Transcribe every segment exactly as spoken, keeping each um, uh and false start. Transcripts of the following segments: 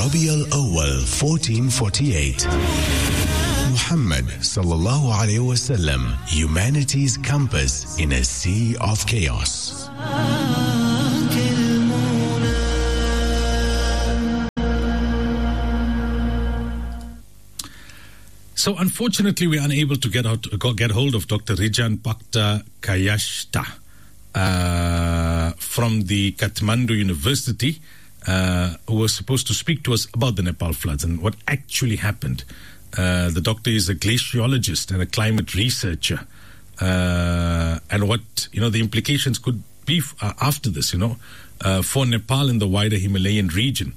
Rabi al-Awwal fourteen forty-eight. Muhammad sallallahu alayhi wasallam, humanity's compass in a sea of chaos. So unfortunately, we're unable to get out, get hold of Doctor Rijan Pakta Kayashta uh, from the Kathmandu University, uh, who was supposed to speak to us about the Nepal floods and what actually happened. Uh, the doctor is a glaciologist and a climate researcher, uh, and what you know the implications could be f- uh, after this, you know, uh, for Nepal and the wider Himalayan region.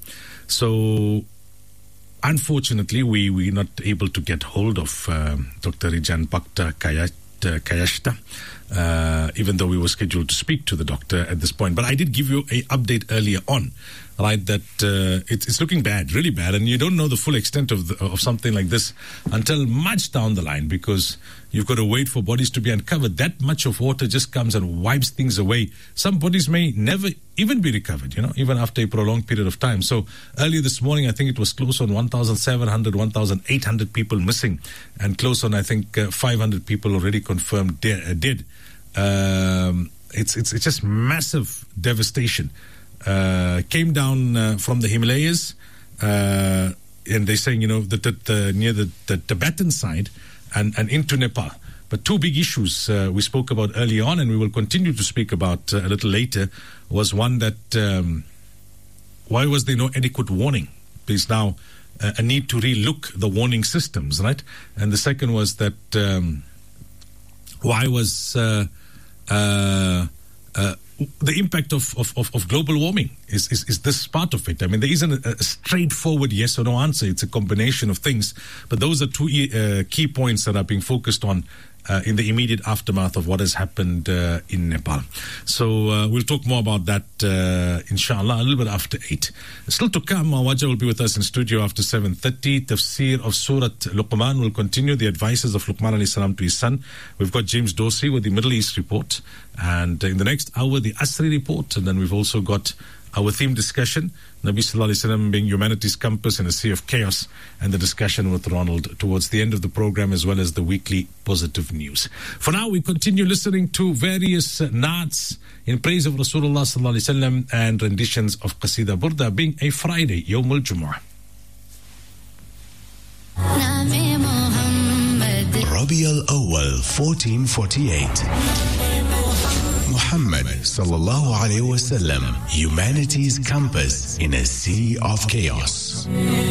So. Unfortunately, we were not able to get hold of um, Doctor Rijan Pakta Kayashta, uh, even though we were scheduled to speak to the doctor at this point. But I did give you an update earlier on, right, that uh, it's, it's looking bad, really bad, and you don't know the full extent of, the, of something like this until much down the line, because you've got to wait for bodies to be uncovered. That much of water just comes and wipes things away. Some bodies may never even be recovered, you know, even after a prolonged period of time. So earlier this morning, I think it was close on one thousand seven hundred, one thousand eight hundred people missing, and close on, I think, uh, five hundred people already confirmed de- uh, dead. Um, it's, it's, it's just massive devastation. Uh, came down uh, from the Himalayas, uh, and they're saying, you know, that, that uh, near the, the Tibetan side and, and into Nepal. But two big issues uh, we spoke about early on, and we will continue to speak about uh, a little later, was one that um, why was there no adequate warning? There's now uh, a need to re-look the warning systems, right? And the second was that um, why was uh, uh, uh, the impact of, of, of global warming? Is, is is this part of it? I mean, there isn't a, a straightforward yes or no answer. It's a combination of things. But those are two uh, key points that are being focused on uh, in the immediate aftermath of what has happened uh, in Nepal. So uh, we'll talk more about that, uh, inshallah, a little bit after eight. Still to come, Wajah will be with us in studio after seven thirty. Tafsir of Surat Luqman will continue, the advices of Luqman alayhi salam to his son. We've got James Dorsey with the Middle East report. And in the next hour, the Asri report. And then we've also got our theme discussion, Nabi Sallallahu Alaihi Wasallam being humanity's compass in a sea of chaos, and the discussion with Ronald towards the end of the program, as well as the weekly positive news. For now, we continue listening to various uh, naats in praise of Rasulullah Sallallahu Alaihi Wasallam and renditions of Qasida Burda, being a Friday, Yawmul Jumu'ah. Rabi al-Awwal fourteen forty-eight. Muhammad sallallahu alayhi wasallam, humanity's compass in a sea of chaos.